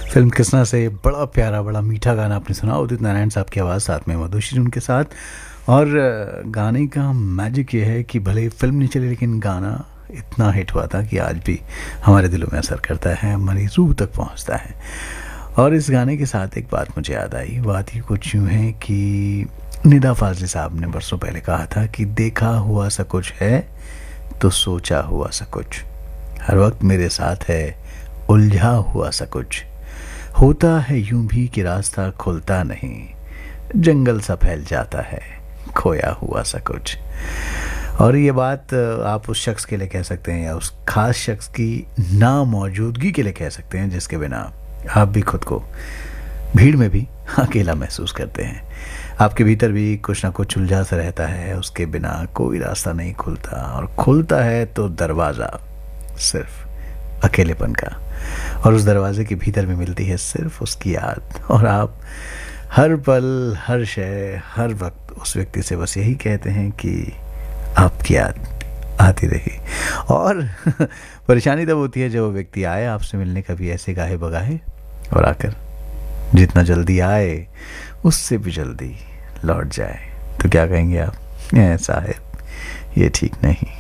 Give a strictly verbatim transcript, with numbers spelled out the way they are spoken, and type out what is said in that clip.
Film Kisna से बड़ा प्यारा बड़ा मीठा गाना आपने सुना उदित नारायण साहब की आवाज़ साथ में मधुश्री उनके साथ। और गाने का मैजिक ये है कि भले ही फिल्म नहीं चली लेकिन गाना इतना हिट हुआ था कि आज भी हमारे दिलों में असर करता है, हमारी रूह तक पहुंचता है। और इस गाने के साथ एक बात मुझे याद आई। बात ही कुछ यूँ है कि निदा फाजली साहब ने बरसों पहले कहा था कि देखा हुआ सा कुछ है तो सोचा हुआ सा कुछ, हर वक्त मेरे साथ है उलझा हुआ सा कुछ, होता है यूं भी कि रास्ता खुलता नहीं, जंगल सा फैल जाता है खोया हुआ सा कुछ। और ये बात आप उस शख्स के लिए कह सकते हैं या उस खास शख्स की ना मौजूदगी के लिए कह सकते हैं जिसके बिना आप भी खुद को भीड़ में भी अकेला महसूस करते हैं। आपके भीतर भी कुछ ना कुछ उलझा सा रहता है, उसके बिना कोई रास्ता नहीं खुलता, और खुलता है तो दरवाज़ा सिर्फ अकेलेपन का, और उस दरवाजे के भीतर में मिलती है सिर्फ उसकी याद। और आप हर पल हर शय हर वक्त उस व्यक्ति से बस यही कहते हैं कि आपकी याद आती रही। और परेशानी तब होती है जब वो व्यक्ति आए आपसे मिलने, कभी ऐसे गाहे बगाहे, और आकर जितना जल्दी आए उससे भी जल्दी लौट जाए। तो क्या कहेंगे आप? ऐसा है, ये ठीक नहीं।